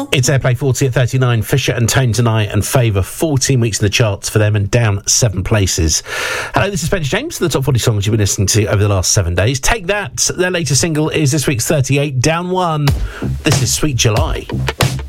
It's Airplay 40 at 39. Fisher and Tone Tonight and Favour, 14 weeks in the charts for them and down 7 places. Hello, this is Spencer James, the top 40 songs you've been listening to over the last 7 days. Take That, their latest single is this week's 38, down 1. This is Sweet July.